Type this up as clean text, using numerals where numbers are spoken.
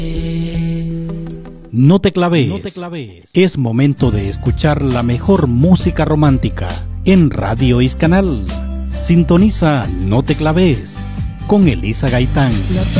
No te claves. Es momento de escuchar la mejor música romántica en Radio Iscanal. Sintoniza No te claves con Elisa Gaitán.